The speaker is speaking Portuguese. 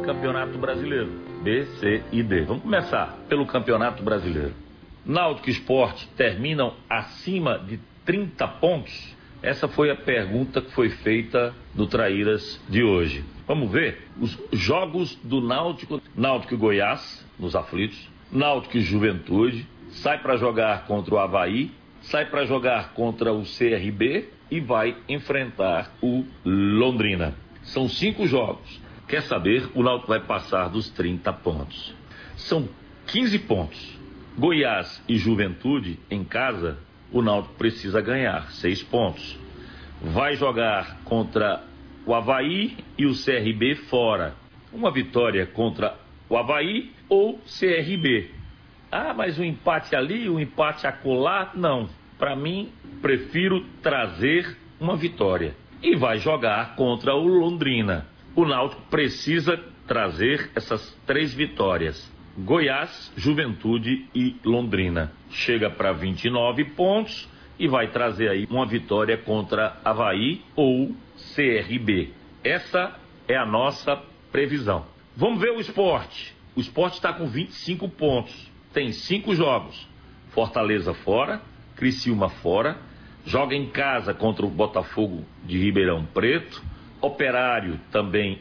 Campeonato Brasileiro. B, C e D. Vamos começar pelo Campeonato Brasileiro. Náutico e Sport terminam acima de 30 pontos? Essa foi a pergunta que foi feita no Traíras de hoje. Vamos ver os jogos do Náutico. Náutico e Goiás, nos aflitos. Náutico e Juventude. Sai para jogar contra o Avaí. Sai para jogar contra o CRB e vai enfrentar o Londrina. São 5 jogos. Quer saber? O Náutico vai passar dos 30 pontos. São 15 pontos. Goiás e Juventude em casa, o Náutico precisa ganhar 6 pontos. Vai jogar contra o Avaí e o CRB fora. Uma vitória contra o Avaí ou CRB. Ah, mas um empate ali, um empate acolá? Não. Para mim, prefiro trazer uma vitória. E vai jogar contra o Londrina. O Náutico precisa trazer essas 3 vitórias. Goiás, Juventude e Londrina. Chega para 29 pontos e vai trazer aí uma vitória contra Avaí ou CRB. Essa é a nossa previsão. Vamos ver o Sport. O Sport está com 25 pontos. Tem 5 jogos. Fortaleza fora, Criciúma fora, joga em casa contra o Botafogo de Ribeirão Preto, Operário também